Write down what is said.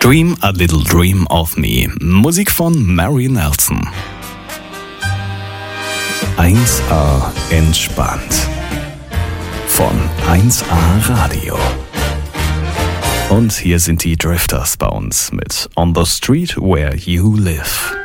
Dream a Little Dream of Me. Musik von Mary Nelson. 1A entspannt. Von 1A Radio. Und hier sind die Drifters bei uns mit On the Street Where You Live.